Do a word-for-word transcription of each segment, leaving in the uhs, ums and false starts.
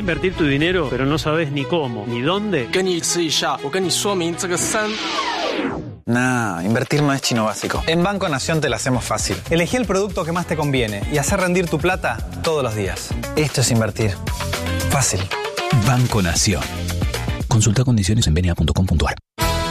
Invertir tu dinero, pero no sabes ni cómo, ni dónde. Nah, invertir no es chino básico. En Banco Nación te lo hacemos fácil. Elegí el producto que más te conviene y hacer rendir tu plata todos los días. Esto es invertir. Fácil. Banco Nación. Consulta condiciones en b n a punto com punto a r.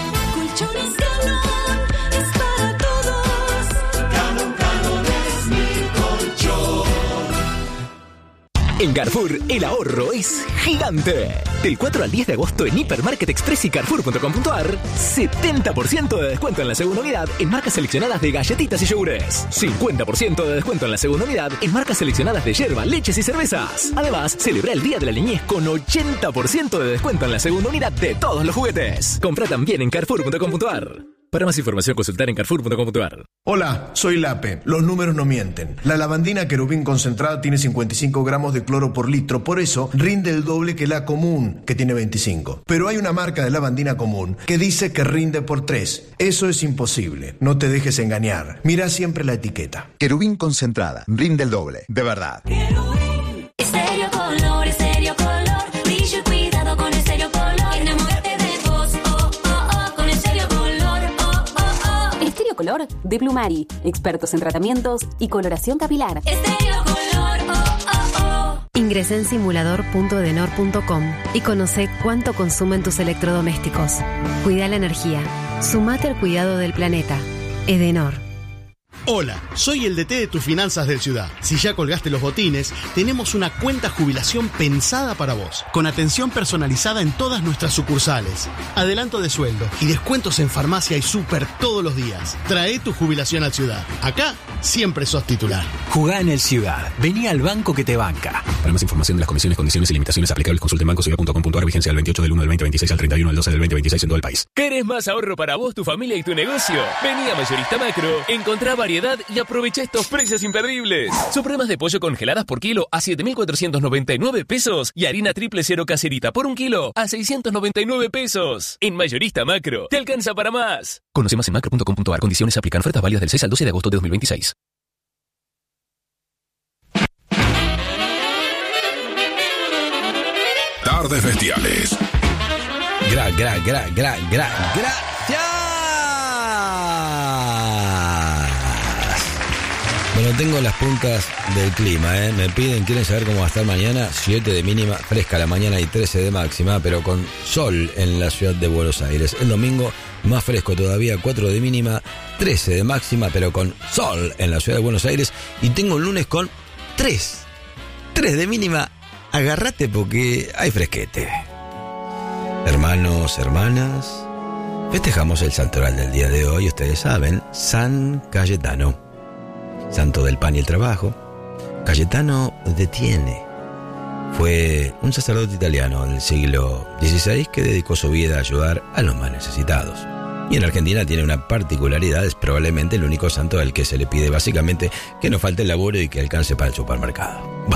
En Carrefour, el ahorro es gigante. Del cuatro al diez de agosto en Hipermarket Express y Carrefour punto com punto a r, setenta por ciento de descuento en la segunda unidad en marcas seleccionadas de galletitas y yogures. cincuenta por ciento de descuento en la segunda unidad en marcas seleccionadas de yerba, leches y cervezas. Además, celebra el Día de la Niñez con ochenta por ciento de descuento en la segunda unidad de todos los juguetes. Compra también en Carrefour punto com punto a r. Para más información, consultar en Carrefour punto com punto a r. Hola, soy Lape. Los números no mienten. La lavandina Querubín concentrada tiene cincuenta y cinco gramos de cloro por litro. Por eso rinde el doble que la común, que tiene veinticinco. Pero hay una marca de lavandina común que dice que rinde por tres. Eso es imposible. No te dejes engañar. Mira siempre la etiqueta. Querubín concentrada. Rinde el doble. De verdad. Querubín. Estéreo color, estéreo color. Brillo y cuidado con estéreo color. Enamórate de vos, oh, oh, oh. Con estéreo color, oh, oh, oh. Estéreo color de Plumari. Expertos en tratamientos y coloración capilar. Estéreo color, oh, oh, oh. Ingresa en simulador punto edenor punto com y conoce cuánto consumen tus electrodomésticos. Cuida la energía. Sumate al cuidado del planeta. Edenor. Hola, soy el D T de tus finanzas del Ciudad. Si ya colgaste los botines, tenemos una cuenta jubilación pensada para vos, con atención personalizada en todas nuestras sucursales, adelanto de sueldo y descuentos en farmacia y súper todos los días. Trae tu jubilación al Ciudad. Acá siempre sos titular. Jugá en el Ciudad. Vení al banco que te banca. Para más información de las comisiones, condiciones y limitaciones aplicables, consulte en banco ciudad punto com punto a r. Vigencia del veintiocho del uno del veinte veintiséis al treinta y uno del doce del veinte veintiséis en todo el país. ¿Querés más ahorro para vos, tu familia y tu negocio? Vení a Mayorista Macro, encontrá variedad y aprovecha estos precios imperdibles. Supremas de pollo congeladas por kilo a siete mil cuatrocientos noventa y nueve pesos y harina triple cero caserita por un kilo a seiscientos noventa y nueve pesos. En Mayorista Macro, te alcanza para más. Conoce más en macro punto com punto a r. Condiciones aplican. Ofertas válidas del seis al doce de agosto de dos mil veintiséis. Tardes Bestiales. Gra, gra, gra, gra, gra, gracias. Bueno, tengo las puntas del clima, ¿eh? Me piden, quieren saber cómo va a estar mañana. siete de mínima, fresca la mañana y trece de máxima, pero con sol en la ciudad de Buenos Aires. El domingo, más fresco todavía, cuatro de mínima, trece de máxima, pero con sol en la ciudad de Buenos Aires. Y tengo el lunes con tres, tres de mínima. Agárrate porque hay fresquete. Hermanos, hermanas, festejamos el santoral del día de hoy, ustedes saben, San Cayetano, santo del pan y el trabajo. Cayetano detiene. Fue un sacerdote italiano del siglo dieciséis que dedicó su vida a ayudar a los más necesitados. Y en Argentina tiene una particularidad, es probablemente el único santo al que se le pide básicamente que no falte el laburo y que alcance para el supermercado. Bah.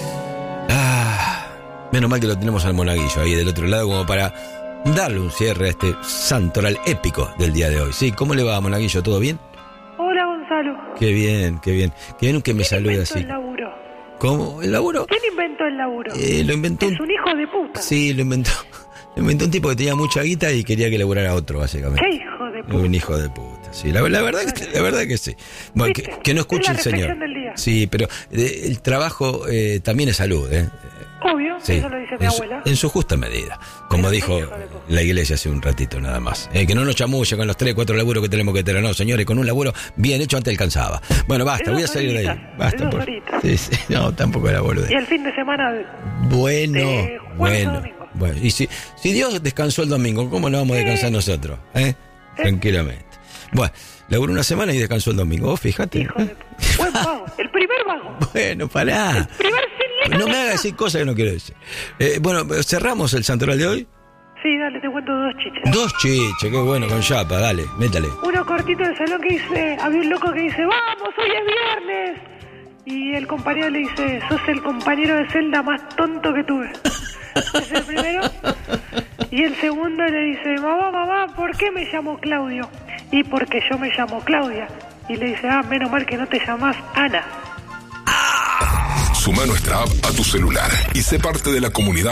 Ah, menos mal que lo tenemos al monaguillo ahí del otro lado como para darle un cierre a este santoral épico del día de hoy. Sí, ¿cómo le va, monaguillo? ¿Todo bien? Hola, Gonzalo. Qué bien, qué bien. Qué bien que me salude así. ¿Quién inventó el laburo? ¿Cómo? ¿El laburo? ¿Quién inventó el laburo? Eh, lo inventó. Es un hijo de puta. Sí, lo inventó. Lo inventó un tipo que tenía mucha guita y quería que laburara otro, básicamente. ¿Qué hijo de puta? Un hijo de puta, sí. La, la verdad que la verdad que sí. Bueno, que, que no escuche el señor. Del día. Sí, pero eh, el trabajo eh, también es salud, ¿eh? Obvio, sí, eso lo dice mi en abuela. Su, en su justa medida. Como dijo la iglesia hace un ratito nada más. Eh, que no nos chamulle con los tres, cuatro laburos que tenemos que tener. No, señores, con un laburo bien hecho antes alcanzaba. Bueno, basta, voy a salir de ahí. Basta, por... sí, sí, no, tampoco era boludez. Y el fin de semana. Bueno, de bueno. Bueno, y si, si Dios descansó el domingo, ¿cómo no vamos a descansar nosotros? ¿Eh? Tranquilamente. Bueno, laburó una semana y descansó el domingo. Vos fíjate. Hijo de... Buen vago, el primer vago. Bueno, pará. El primer siniestro. No me hagas decir cosas que no quiero decir. Eh, bueno, ¿cerramos el santoral de hoy? Sí, dale, te cuento dos chiches. Dos chiches, qué bueno, con chapa, dale, métale. Uno cortito del salón que dice, había un loco que dice, vamos, hoy es viernes. Y el compañero le dice, sos el compañero de celda más tonto que tuve. Es el primero. Y el segundo le dice, mamá, mamá, ¿por qué me llamo Claudio? Y porque yo me llamo Claudia. Y le dice, ah, menos mal que no te llamás Ana. Suma nuestra app a tu celular y sé parte de la comunidad